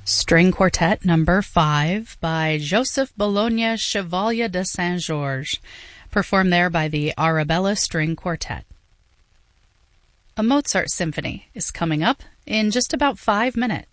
String Quartet Number 5 by Joseph Bologna Chevalier de Saint-Georges, performed there by the Arabella String Quartet. A Mozart symphony is coming up in just about 5 minutes.